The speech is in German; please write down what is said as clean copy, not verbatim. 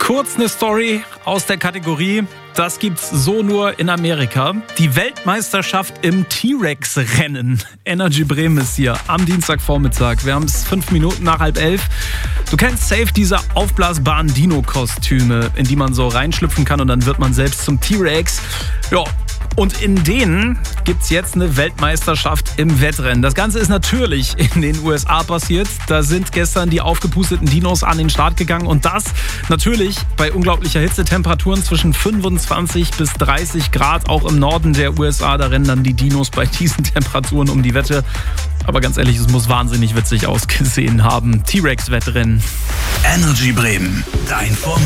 Kurz eine Story aus der Kategorie, das gibt's so nur in Amerika. Die Weltmeisterschaft im T-Rex-Rennen. Energy Bremen ist hier am Dienstagvormittag. Wir haben es 5 Minuten nach 10:30. Du kennst safe diese aufblasbaren Dino-Kostüme, in die man so reinschlüpfen kann und dann wird man selbst zum T-Rex. Ja. Und in denen gibt's jetzt eine Weltmeisterschaft im Wettrennen. Das Ganze ist natürlich in den USA passiert. Da sind gestern die aufgepusteten Dinos an den Start gegangen. Und das natürlich bei unglaublicher Hitze. Temperaturen zwischen 25 bis 30 Grad, auch im Norden der USA. Da rennen dann die Dinos bei diesen Temperaturen um die Wette. Aber ganz ehrlich, es muss wahnsinnig witzig ausgesehen haben. T-Rex-Wettrennen. Energy Bremen, dein Format.